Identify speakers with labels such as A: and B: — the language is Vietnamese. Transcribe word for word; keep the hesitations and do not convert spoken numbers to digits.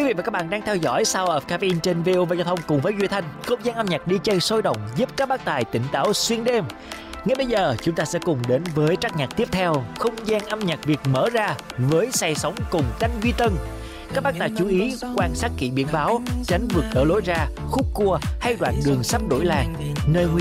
A: Quý vị và các bạn đang theo dõi Sound of Caffeine trên vê o vê Giao thông cùng với Duy Thanh, không gian âm nhạc đi chơi sôi động giúp các bác tài tỉnh táo xuyên đêm. Ngay bây giờ chúng ta sẽ cùng đến với track nhạc tiếp theo, không gian âm nhạc Việt mở ra với say sóng cùng Tranh Duy Tân. Các bác tài chú ý quan sát kỹ biển báo, tránh vượt ở lối ra, khúc cua hay đoạn đường sắp đổi làng, nơi nguy